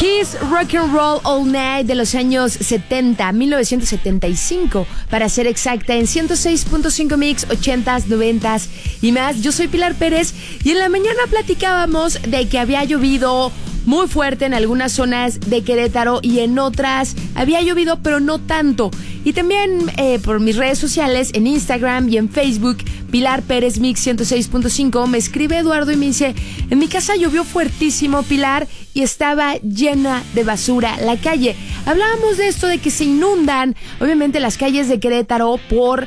Kiss Rock and Roll All Night de los años 70, 1975, para ser exacta, en 106.5 Mix, 80s, 90s y más. Yo soy Pilar Pérez y en la mañana platicábamos de que había llovido muy fuerte en algunas zonas de Querétaro y en otras había llovido pero no tanto. Y también por mis redes sociales, en Instagram y en Facebook, Pilar Pérez Mix 106.5, me escribe Eduardo y me dice: en mi casa llovió fuertísimo, Pilar, y estaba llena de basura la calle. Hablábamos de esto, de que se inundan obviamente las calles de Querétaro por